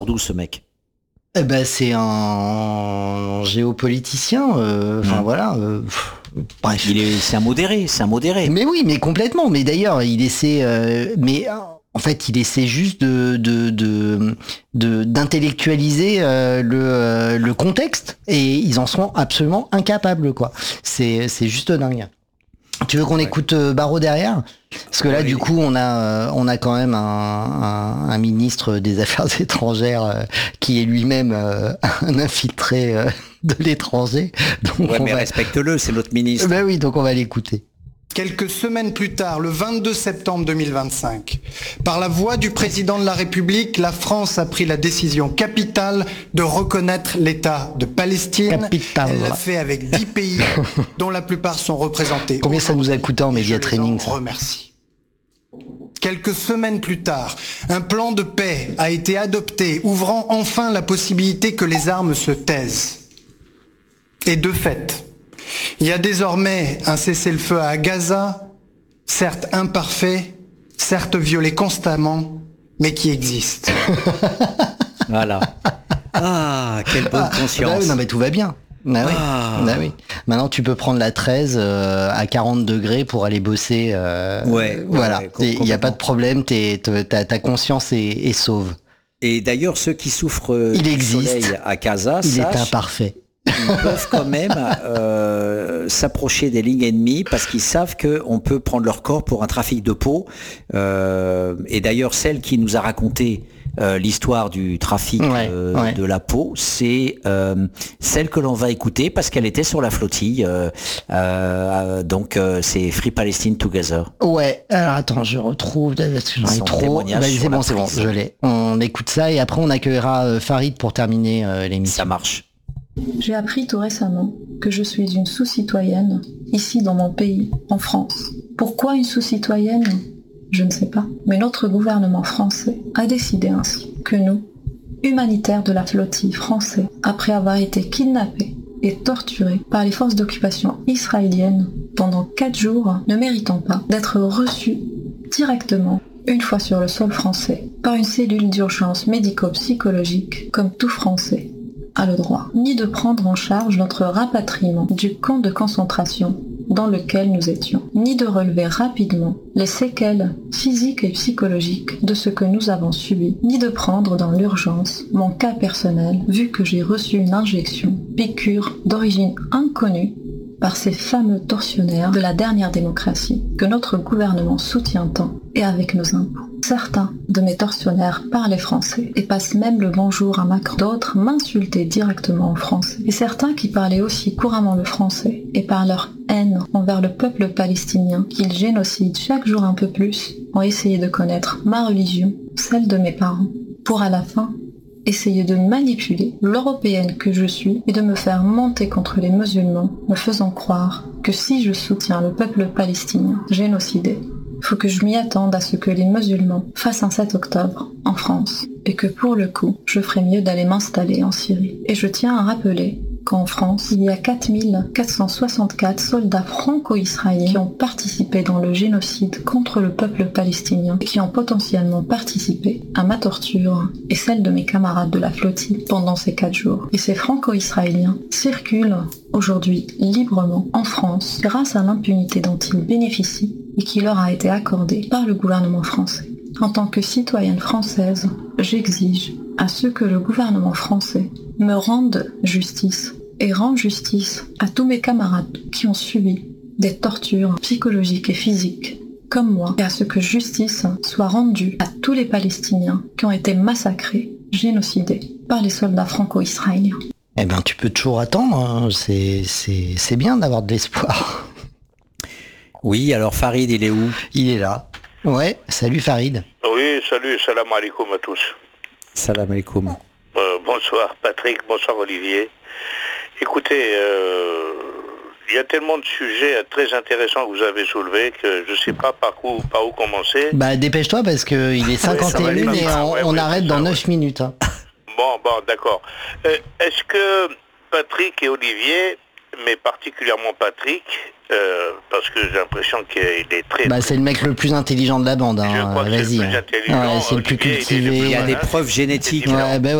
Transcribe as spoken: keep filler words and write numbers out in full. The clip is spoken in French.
d'où ce mec? Eh ben, c'est un géopoliticien. Enfin euh, mmh. voilà. Euh, bref. Il est, c'est un modéré, c'est un modéré. Mais oui, mais complètement. Mais d'ailleurs, il essaie. Euh, mais en fait, il essaie juste de, de, de, de d'intellectualiser euh, le, euh, le contexte, et ils en sont absolument incapables, quoi. C'est, c'est juste dingue. Tu veux qu'on ouais. écoute euh, Barrot derrière? Parce que là, oui. du coup, on a, euh, on a quand même un, un, un ministre des Affaires étrangères euh, qui est lui-même euh, un infiltré euh, de l'étranger. Donc ouais, mais va... respecte-le, c'est notre ministre. Ben oui, donc on va l'écouter. Quelques semaines plus tard, le vingt-deux septembre deux mille vingt-cinq, par la voix du président de la République, la France a pris la décision capitale de reconnaître l'État de Palestine. Capital. Elle l'a fait avec dix pays, dont la plupart sont représentés. Combien ça nous a coûté en média training? Je remercie. Quelques semaines plus tard, un plan de paix a été adopté, ouvrant enfin la possibilité que les armes se taisent. Et de fait, il y a désormais un cessez-le-feu à Gaza, certes imparfait, certes violé constamment, mais qui existe. Voilà. Ah, quelle bonne conscience. Ah, bah oui, non mais tout va bien. Bah oui. Ah. Bah oui. Maintenant tu peux prendre la treize euh, à quarante degrés pour aller bosser. Euh, ouais. Voilà. Il ouais, n'y a pas de problème. T'es, t'es, ta, ta conscience est, est sauve. Et d'ailleurs, ceux qui souffrent il du existe. soleil à Gaza, il sache, est imparfait. Ils peuvent quand même euh, s'approcher des lignes ennemies parce qu'ils savent qu'on peut prendre leur corps pour un trafic de peau. Euh, et d'ailleurs, celle qui nous a raconté euh, l'histoire du trafic ouais, euh, ouais. de la peau, c'est euh, celle que l'on va écouter parce qu'elle était sur la flottille. Euh, euh, donc, euh, c'est Free Palestine Together. Ouais, alors attends, je retrouve, parce que j'en ai trop. Bah, c'est bon, c'est bon, je l'ai. On écoute ça et après on accueillera euh, Farid pour terminer euh, l'émission. Ça marche. J'ai appris tout récemment que je suis une sous-citoyenne, ici dans mon pays, en France. Pourquoi une sous-citoyenne ? Je ne sais pas. Mais notre gouvernement français a décidé ainsi que nous, humanitaires de la flottille française, après avoir été kidnappés et torturés par les forces d'occupation israéliennes pendant quatre jours, ne méritons pas d'être reçus directement, une fois sur le sol français, par une cellule d'urgence médico-psychologique comme tout Français a le droit, ni de prendre en charge notre rapatriement du camp de concentration dans lequel nous étions, ni de relever rapidement les séquelles physiques et psychologiques de ce que nous avons subi, ni de prendre dans l'urgence mon cas personnel, vu que j'ai reçu une injection, piqûre d'origine inconnue, par ces fameux tortionnaires de la dernière démocratie que notre gouvernement soutient tant et avec nos impôts. Certains de mes tortionnaires parlaient français et passent même le bonjour à Macron. D'autres m'insultaient directement en français. Et certains qui parlaient aussi couramment le français et par leur haine envers le peuple palestinien qu'ils génocident chaque jour un peu plus ont essayé de connaître ma religion, celle de mes parents, pour à la fin essayer de manipuler l'européenne que je suis et de me faire monter contre les musulmans, me faisant croire que si je soutiens le peuple palestinien génocidé, faut que je m'y attende à ce que les musulmans fassent un sept octobre en France, et que pour le coup, je ferais mieux d'aller m'installer en Syrie. Et je tiens à rappeler qu'en France, il y a quatre mille quatre cent soixante-quatre soldats franco-israéliens qui ont participé dans le génocide contre le peuple palestinien et qui ont potentiellement participé à ma torture et celle de mes camarades de la flottille pendant ces quatre jours. Et ces franco-israéliens circulent aujourd'hui librement en France grâce à l'impunité dont ils bénéficient et qui leur a été accordée par le gouvernement français. En tant que citoyenne française, j'exige à ce que le gouvernement français me rende justice et rende justice à tous mes camarades qui ont subi des tortures psychologiques et physiques comme moi, et à ce que justice soit rendue à tous les Palestiniens qui ont été massacrés, génocidés par les soldats franco-israéliens. Eh ben, tu peux toujours attendre, hein. c'est, c'est, c'est bien d'avoir de l'espoir. Oui, alors Farid, il est où ? Il est là. Ouais, salut Farid. Oui, salut, salam alaikum à tous. Salam alaikum. Euh, bonsoir Patrick, bonsoir Olivier. Écoutez, euh, il y a tellement de sujets très intéressants que vous avez soulevés que je ne sais pas par où, par où commencer. Bah dépêche-toi parce qu'il est cinquante et un et on, ouais, on ouais, arrête dans neuf minutes. Hein. Bon, bon, d'accord. Euh, est-ce que Patrick et Olivier, mais particulièrement Patrick, euh, parce que j'ai l'impression qu'il est très... Bah, c'est le mec le plus intelligent de la bande, hein. Je crois que c'est le Vas-y. plus hein. intelligent. Ouais, c'est le plus Olivier, il est cultivé. Il y a plus des malin. preuves génétiques. C'est différent. Ouais, bah